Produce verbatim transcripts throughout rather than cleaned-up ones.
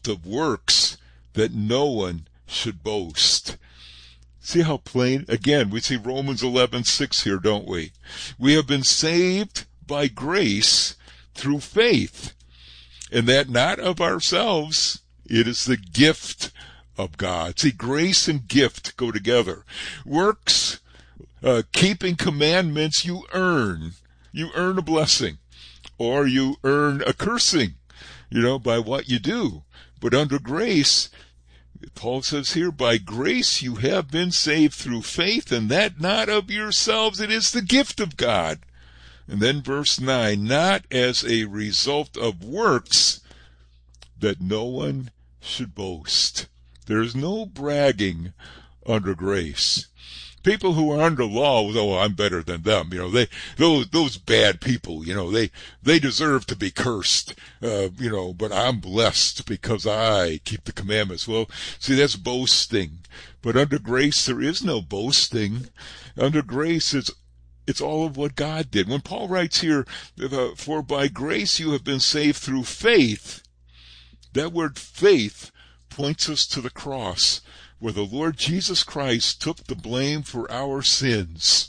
result of works, that no one should boast. See how plain? Again, we see Romans eleven six here, don't we? We have been saved by grace through faith, and that not of ourselves. It is the gift of God. See, grace and gift go together. Works, uh, keeping commandments, you earn. You earn a blessing, or you earn a cursing, you know, by what you do. But under grace, Paul says here, by grace you have been saved through faith, and that not of yourselves, it is the gift of God. And then verse nine, not as a result of works, that no one should boast. There is no bragging under grace. People who are under law, oh, I'm better than them. You know, they, those, those bad people, you know, they, they deserve to be cursed. Uh, you know, but I'm blessed because I keep the commandments. Well, see, that's boasting. But under grace, there is no boasting. Under grace, it's, it's all of what God did. When Paul writes here, uh, for by grace you have been saved through faith, that word faith points us to the cross, where the Lord Jesus Christ took the blame for our sins.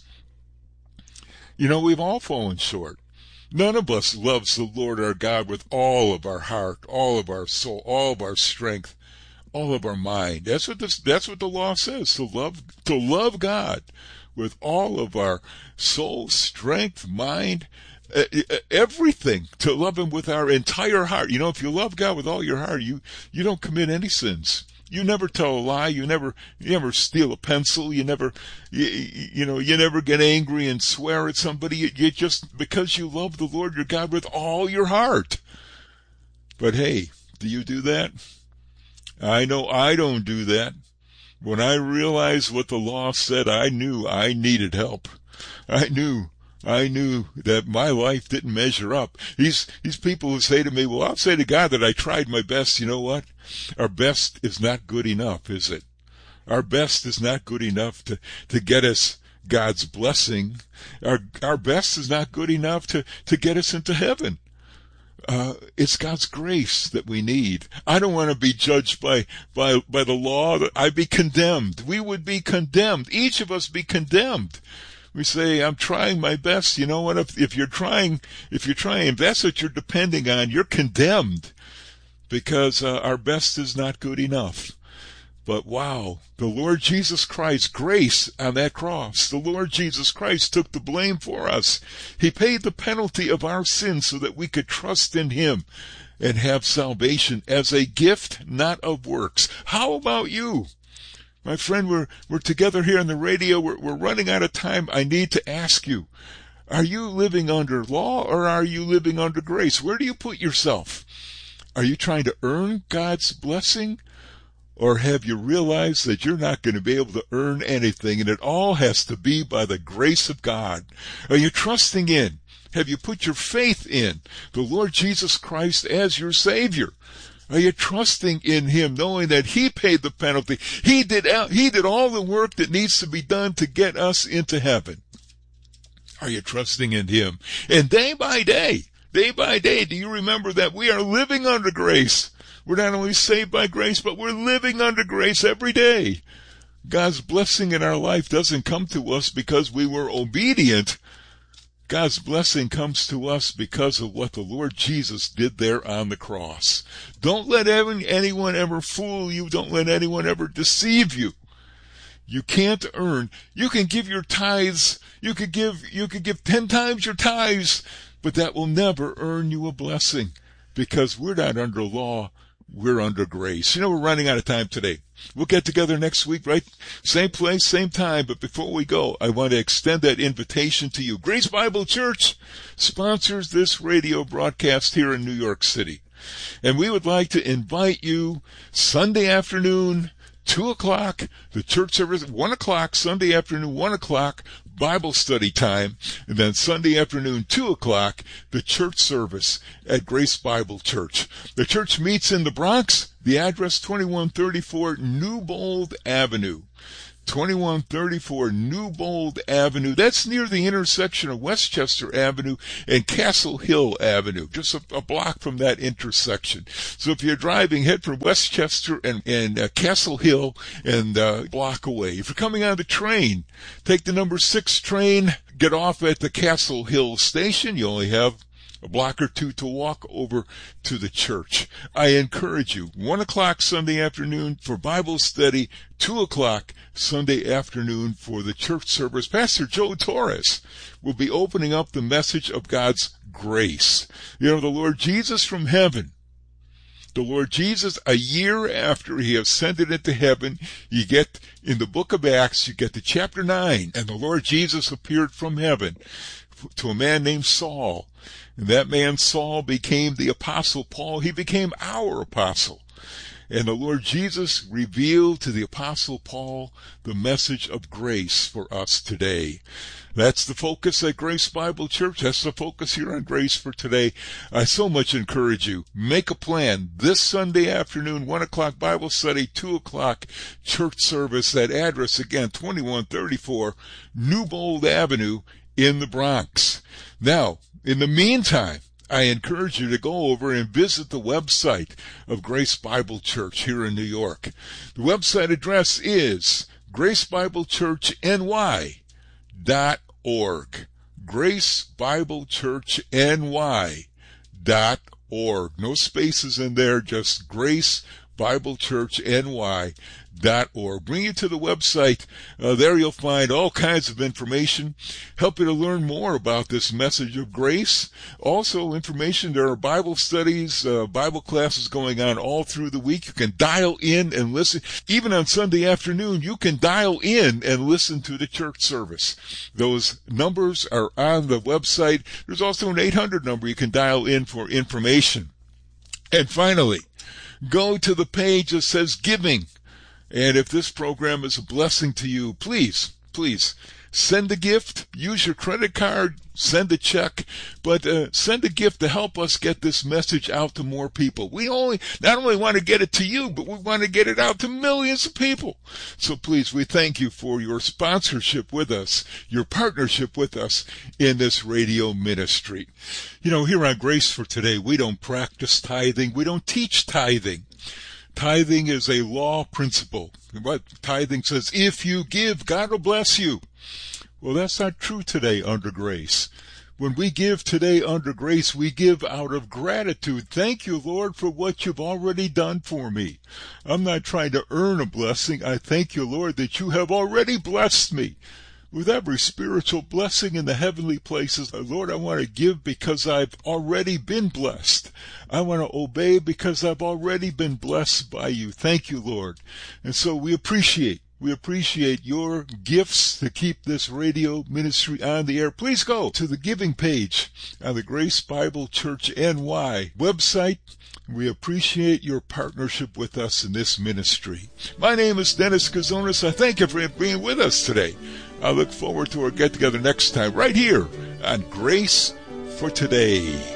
You know, we've all fallen short. None of us loves the Lord our God with all of our heart, all of our soul, all of our strength, all of our mind. That's what this, that's what the law says, to love, to love God with all of our soul, strength, mind, everything, to love him with our entire heart. You know, if you love God with all your heart, you, you don't commit any sins. You never tell a lie. You never, you never steal a pencil. You never, you, you know, you never get angry and swear at somebody. You, you just, because you love the Lord your God with all your heart. But hey, do you do that? I know I don't do that. When I realized what the law said, I knew I needed help. I knew. I knew that my life didn't measure up. These, these people who say to me, well, I'll say to God that I tried my best. You know what? Our best is not good enough, is it? Our best is not good enough to, to get us God's blessing. Our, our best is not good enough to, to get us into heaven. Uh, it's God's grace that we need. I don't want to be judged by, by, by the law. I'd be condemned. We would be condemned. Each of us be condemned. We say, I'm trying my best. You know what? If, if you're trying, if you're trying, if that's what you're depending on, you're condemned, because uh, our best is not good enough. But wow, the Lord Jesus Christ, grace on that cross, the Lord Jesus Christ took the blame for us. He paid the penalty of our sins so that we could trust in him and have salvation as a gift, not of works. How about you? My friend, we're, we're together here on the radio. We're, we're running out of time. I need to ask you, are you living under law or are you living under grace? Where do you put yourself? Are you trying to earn God's blessing? Or have you realized that you're not going to be able to earn anything and it all has to be by the grace of God? Are you trusting in? Have you put your faith in the Lord Jesus Christ as your Savior? Are you trusting in him, knowing that he paid the penalty? He did, he did all the work that needs to be done to get us into heaven. Are you trusting in him? And day by day, day by day, do you remember that we are living under grace? We're not only saved by grace, but we're living under grace every day. God's blessing in our life doesn't come to us because we were obedient. God's blessing comes to us because of what the Lord Jesus did there on the cross. Don't let anyone ever fool you. Don't let anyone ever deceive you. You can't earn. You can give your tithes. You could give, you could give ten times your tithes, but that will never earn you a blessing because we're not under law. We're under grace. You know, we're running out of time today. We'll get together next week, right? Same place, same time. But before we go, I want to extend that invitation to you. Grace Bible Church sponsors this radio broadcast here in New York City. And we would like to invite you Sunday afternoon, two o'clock, the church service, one o'clock, Sunday afternoon, one o'clock, Bible study time, and then Sunday afternoon, two o'clock, the church service at Grace Bible Church. The church meets in the Bronx, the address twenty-one thirty-four Newbold Avenue. twenty-one thirty-four Newbold Avenue. That's near the intersection of Westchester Avenue and Castle Hill Avenue, just a, a block from that intersection. So if you're driving, head for Westchester and, and uh, Castle Hill and uh, block away. If you're coming on the train, take the number six train, get off at the Castle Hill station. You only have a block or two to walk over to the church. I encourage you, one o'clock Sunday afternoon for Bible study, two o'clock Sunday afternoon for the church service. Pastor Joe Torres will be opening up the message of God's grace. You know, the Lord Jesus from heaven, the Lord Jesus, a year after he ascended into heaven, you get in the book of Acts, you get to chapter nine, and the Lord Jesus appeared from heaven to a man named Saul. And that man Saul became the apostle Paul. He became our apostle. And the Lord Jesus revealed to the apostle Paul the message of grace for us today. That's the focus at Grace Bible Church. That's the focus here on Grace for Today. I so much encourage you. Make a plan. This Sunday afternoon, one o'clock Bible study, two o'clock church service. That address again, twenty-one thirty-four Newbold Avenue in the Bronx. Now, in the meantime, I encourage you to go over and visit the website of Grace Bible Church here in New York. The website address is grace bible church n y dot org. grace bible church n y dot org. No spaces in there, just Grace Bible Church N Y dot org. Bring you to the website. Uh, there you'll find all kinds of information, help you to learn more about this message of grace. Also information, there are Bible studies, uh, Bible classes going on all through the week. You can dial in and listen. Even on Sunday afternoon, you can dial in and listen to the church service. Those numbers are on the website. There's also an eight hundred number you can dial in for information. And finally, go to the page that says Giving. And if this program is a blessing to you, please, please send a gift. Use your credit card. Send a check. But uh, send a gift to help us get this message out to more people. We only not only want to get it to you, but we want to get it out to millions of people. So please, we thank you for your sponsorship with us, your partnership with us in this radio ministry. You know, here on Grace for Today, we don't practice tithing. We don't teach tithing. Tithing is a law principle. What tithing says, if you give, God will bless you. Well, that's not true today under grace. When we give today under grace, we give out of gratitude. Thank you, Lord, for what you've already done for me. I'm not trying to earn a blessing. I thank you, Lord, that you have already blessed me with every spiritual blessing in the heavenly places. Lord, I want to give because I've already been blessed. I want to obey because I've already been blessed by you. Thank you, Lord. And so we appreciate, we appreciate your gifts to keep this radio ministry on the air. Please go to the giving page on the Grace Bible Church N Y website. We appreciate your partnership with us in this ministry. My name is Dennis Kazonis. I thank you for being with us today. I look forward to our get-together next time right here on Grace for Today.